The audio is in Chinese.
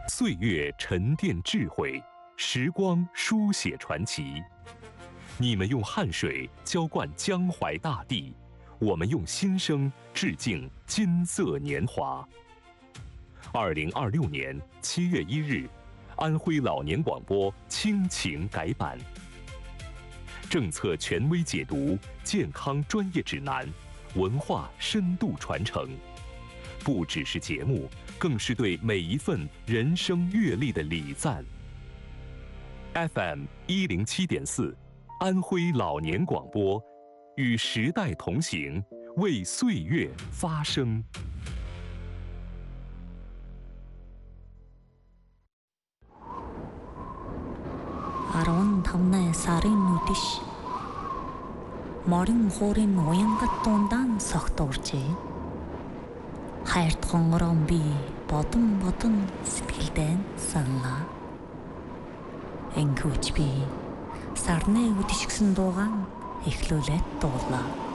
岁月沉淀智慧，时光书写传奇。你们用汗水浇灌江淮大地，我们用心声致敬金色年华。2026年7月1日，安徽老年广播亲情改版，政策权威解读，健康专业指南，文化深度传承，不只是节目，更是对每一份人生阅历的礼赞。FM 107.4，安徽老年广播，与时代同行，为岁月发声。 15-ны сарын үдэш морин хуурын уянгат дундаан согтуурчээ. Хайрт хонгорон би бодон сэтгэлдээ саналаа. Энхүүч би сарны үдэшгсэн дуугаан эхлүүлээд дуулаа.